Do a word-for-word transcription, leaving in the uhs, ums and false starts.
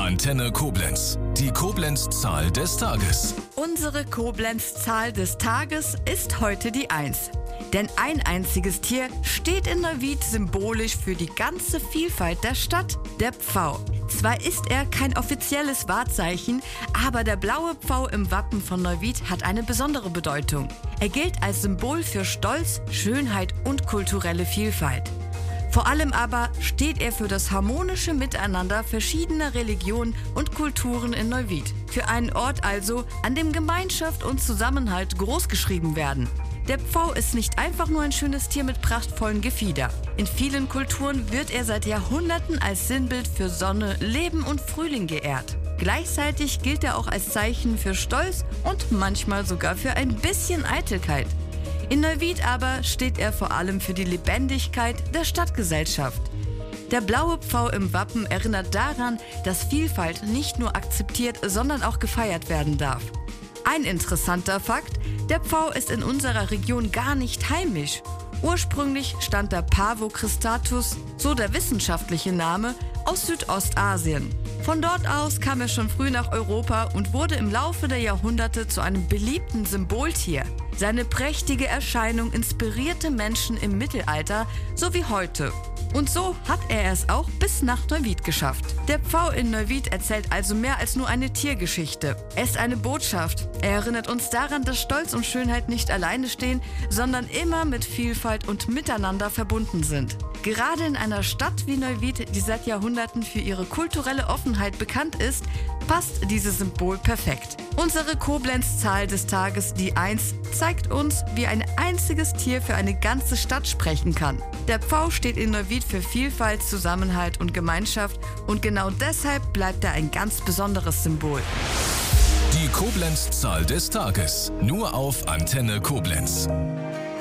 Antenne Koblenz. Die Koblenz-Zahl des Tages. Unsere Koblenz-Zahl des Tages ist heute die eins. Denn ein einziges Tier steht in Neuwied symbolisch für die ganze Vielfalt der Stadt, der Pfau. Zwar ist er kein offizielles Wahrzeichen, aber der blaue Pfau im Wappen von Neuwied hat eine besondere Bedeutung. Er gilt als Symbol für Stolz, Schönheit und kulturelle Vielfalt. Vor allem aber steht er für das harmonische Miteinander verschiedener Religionen und Kulturen in Neuwied. Für einen Ort also, an dem Gemeinschaft und Zusammenhalt großgeschrieben werden. Der Pfau ist nicht einfach nur ein schönes Tier mit prachtvollen Gefieder. In vielen Kulturen wird er seit Jahrhunderten als Sinnbild für Sonne, Leben und Frühling geehrt. Gleichzeitig gilt er auch als Zeichen für Stolz und manchmal sogar für ein bisschen Eitelkeit. In Neuwied aber steht er vor allem für die Lebendigkeit der Stadtgesellschaft. Der blaue Pfau im Wappen erinnert daran, dass Vielfalt nicht nur akzeptiert, sondern auch gefeiert werden darf. Ein interessanter Fakt: Der Pfau ist in unserer Region gar nicht heimisch. Ursprünglich stammt der Pavo cristatus, so der wissenschaftliche Name, aus Südostasien. Von dort aus kam er schon früh nach Europa und wurde im Laufe der Jahrhunderte zu einem beliebten Symboltier. Seine prächtige Erscheinung inspirierte Menschen im Mittelalter sowie heute. Und so hat er es auch bis nach Neuwied geschafft. Der Pfau in Neuwied erzählt also mehr als nur eine Tiergeschichte. Er ist eine Botschaft. Er erinnert uns daran, dass Stolz und Schönheit nicht alleine stehen, sondern immer mit Vielfalt und Miteinander verbunden sind. Gerade in einer Stadt wie Neuwied, die seit Jahrhunderten für ihre kulturelle Offenheit bekannt ist, passt dieses Symbol perfekt. Unsere Koblenz-Zahl des Tages, die eins, zeigt uns, wie ein einziges Tier für eine ganze Stadt sprechen kann. Der Pfau steht in Neuwied für Vielfalt, Zusammenhalt und Gemeinschaft und genau deshalb bleibt er ein ganz besonderes Symbol. Die Koblenz-Zahl des Tages. Nur auf Antenne Koblenz.